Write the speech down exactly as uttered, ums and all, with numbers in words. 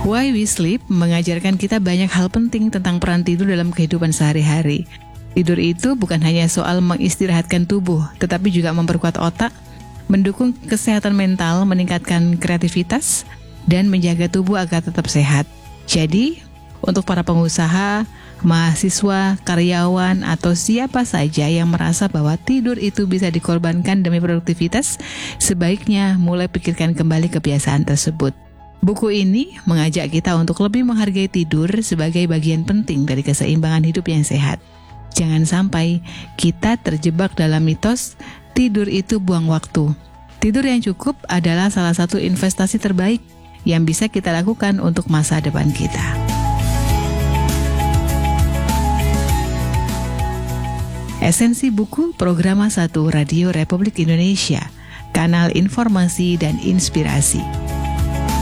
Why We Sleep mengajarkan kita banyak hal penting tentang peran tidur dalam kehidupan sehari-hari. Tidur itu bukan hanya soal mengistirahatkan tubuh, tetapi juga memperkuat otak, mendukung kesehatan mental, meningkatkan kreativitas, dan menjaga tubuh agar tetap sehat. Jadi, untuk para pengusaha, mahasiswa, karyawan, atau siapa saja yang merasa bahwa tidur itu bisa dikorbankan demi produktivitas, sebaiknya mulai pikirkan kembali kebiasaan tersebut. Buku ini mengajak kita untuk lebih menghargai tidur sebagai bagian penting dari keseimbangan hidup yang sehat. Jangan sampai kita terjebak dalam mitos tidur itu buang waktu. Tidur yang cukup adalah salah satu investasi terbaik yang bisa kita lakukan untuk masa depan kita. Esensi buku Programa satu Radio Republik Indonesia, kanal informasi dan inspirasi.